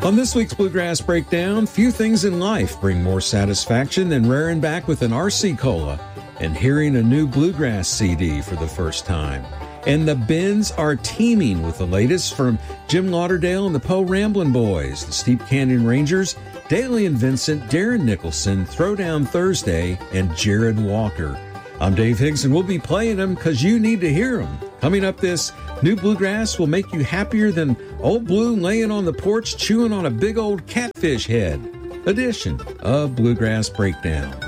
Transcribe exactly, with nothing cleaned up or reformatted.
On this week's Bluegrass Breakdown, few things in life bring more satisfaction than rearing back with an R C Cola and hearing a new Bluegrass C D for the first time. And the bins are teeming with the latest from Jim Lauderdale and the Poe Ramblin' Boys, the Steep Canyon Rangers, Daly and Vincent, Darren Nicholson, Throwdown Thursday, and Jared Walker. I'm Dave Higgs, and we'll be playing them because you need to hear them. Coming up, this new bluegrass will make you happier than Old Blue laying on the porch chewing on a big old catfish head. Edition of Bluegrass Breakdown.